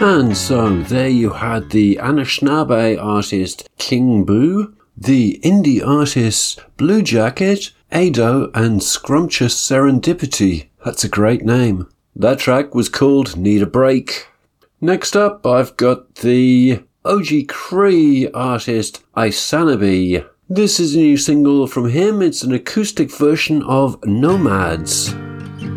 And so there you had the Anishinaabe artist King Boo, the indie artists Blue Jacket, Ado and Scrumptious Serendipity. That's a great name. That track was called Need a Break. Next up, I've got the OG Cree artist Isanabe. This is a new single from him. It's an acoustic version of Nomads.